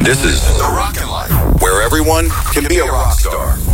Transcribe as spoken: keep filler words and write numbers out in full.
This is The Rockin' Life, where everyone can be a rock star.